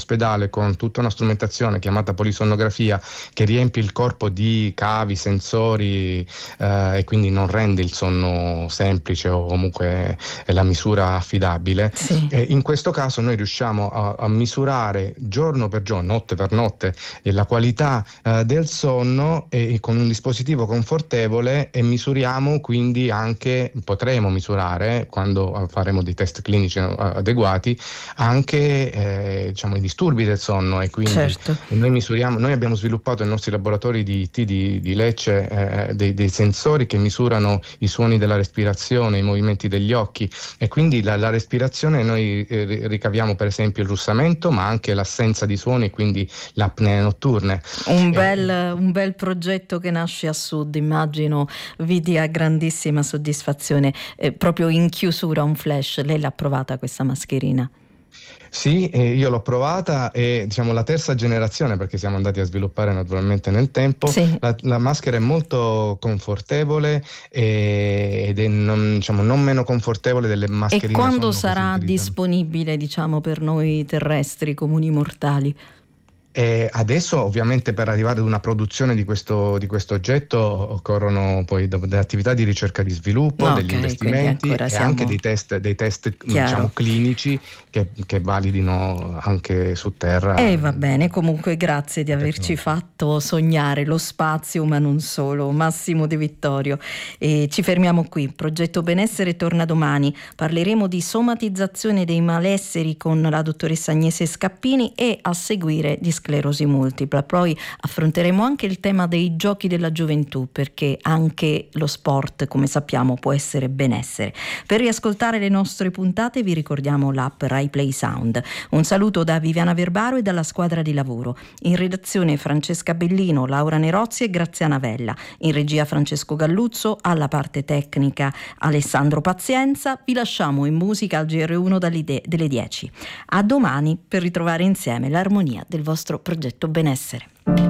ospedale con tutta una strumentazione chiamata polisonnografia che riempie il corpo di cavi, sensori e quindi non rende il sonno semplice o comunque la misura affidabile. Sì. In questo caso noi riusciamo a misurare giorno per giorno, notte per notte, la qualità del sonno con un dispositivo confortevole, e misuriamo quindi anche, potremo misurare quando faremo dei test clinici adeguati, anche diciamo i disturbi del sonno, e quindi Certo. noi abbiamo sviluppato nei nostri laboratori di IT di Lecce dei sensori che misurano i suoni della respirazione, i movimenti degli occhi, e quindi la respirazione noi ricaviamo per esempio il russamento, ma anche l'assenza di suoni e quindi l'apnea notturne. Un bel progetto che nasce a Sud, immagino vi dia grandissima soddisfazione. Proprio in chiusura un flash, lei l'ha provata questa mascherina? Sì, io l'ho provata, e diciamo la terza generazione, perché siamo andati a sviluppare naturalmente nel tempo. Sì. La maschera è molto confortevole ed è non meno confortevole delle mascherine E quando sonno che si sarà utilizzano. disponibile, diciamo, per noi terrestri, comuni mortali? Adesso ovviamente per arrivare ad una produzione di questo oggetto occorrono poi delle attività di ricerca e di sviluppo, degli Ok, quindi investimenti ancora e siamo... anche dei test Chiaro. diciamo clinici che validino anche su terra. Va bene, comunque grazie di averci fatto sognare lo spazio, ma non solo. Massimo De Vittorio. E ci fermiamo qui. Progetto Benessere torna domani. Parleremo di somatizzazione dei malesseri con la dottoressa Agnese Scappini, e a seguire di sclerosi multipla. Poi affronteremo anche il tema dei giochi della gioventù, perché anche lo sport, come sappiamo, può essere benessere. Per riascoltare le nostre puntate vi ricordiamo l'app Rai Play Sound. Un saluto da Viviana Verbaro e dalla squadra di lavoro. In redazione Francesca Bellino, Laura Nerozzi e Graziana Vella. In regia Francesco Galluzzo, alla parte tecnica Alessandro Pazienza. Vi lasciamo in musica al GR1 delle 10. A domani per ritrovare insieme l'armonia del vostro progetto benessere.